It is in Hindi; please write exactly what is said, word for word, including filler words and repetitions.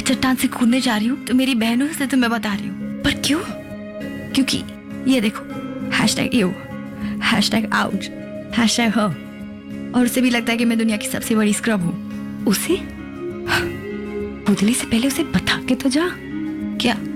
चट्टान से कूदने जा रही हूँ तो मेरी बहनों से तुम्हें बता रही हूँ। पर क्यों? क्योंकि ये देखो, hashtag you, hashtag out, hashtag ह, और उसे भी लगता है कि मैं दुनिया की सबसे बड़ी स्क्रब हूँ। उसे? कूदने से पहले उसे बता के तो जा। क्या?